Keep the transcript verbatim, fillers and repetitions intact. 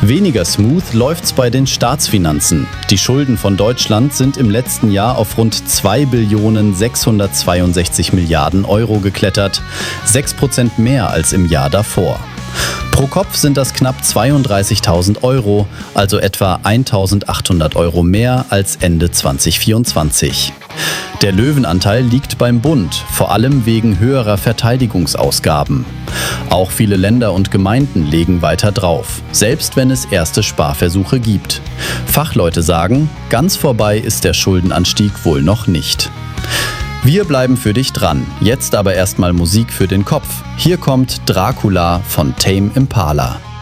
Weniger smooth läuft's bei den Staatsfinanzen. Die Schulden von Deutschland sind im letzten Jahr auf rund zwei Billionen sechshundertzweiundsechzig Milliarden Euro geklettert, sechs Prozent mehr als im Jahr davor. Pro Kopf sind das knapp zweiunddreißigtausend Euro, also etwa eintausendachthundert Euro mehr als Ende zwanzig vierundzwanzig. Der Löwenanteil liegt beim Bund, vor allem wegen höherer Verteidigungsausgaben. Auch viele Länder und Gemeinden legen weiter drauf, selbst wenn es erste Sparversuche gibt. Fachleute sagen, ganz vorbei ist der Schuldenanstieg wohl noch nicht. Wir bleiben für dich dran. Jetzt aber erstmal Musik für den Kopf. Hier kommt Dracula von Tame Impala.